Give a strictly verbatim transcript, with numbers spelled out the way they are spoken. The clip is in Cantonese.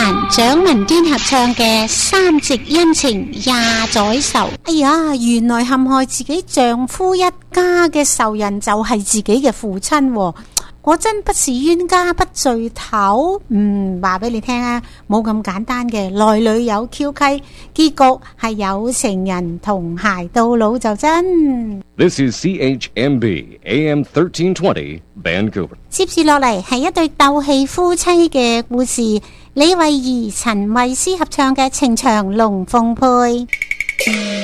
蔣文端合唱嘅《三夕恩情廿載愁》。哎呀，原來陷害自己丈夫一家嘅仇人就係自己嘅父親喎。果真不是冤家不聚頭，嗯，話俾你聽啊，冇咁簡單嘅，內裏有蹊蹺，結局係有情人同偕到老就真。 This is C H M B A M thirteen twenty Vancouver。 接住落嚟係一對鬥氣夫妻嘅故事，李慧儀、陳慧思合唱嘅《情長龍鳳配》。